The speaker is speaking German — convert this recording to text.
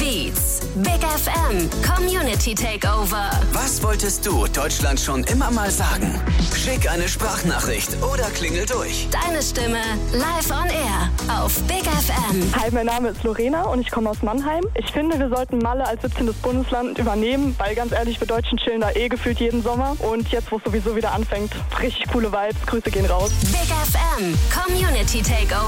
Beats. Big FM Community Takeover. Was wolltest du Deutschland schon immer mal sagen? Schick eine Sprachnachricht oder klingel durch. Deine Stimme live on air auf Big FM. Hi, mein Name ist Lorena und ich komme aus Mannheim. Ich finde, wir sollten Malle als 17. Bundesland übernehmen, weil ganz ehrlich, wir Deutschen chillen da gefühlt jeden Sommer. Und jetzt, wo es sowieso wieder anfängt, richtig coole Vibes. Grüße gehen raus. Big FM Community Takeover.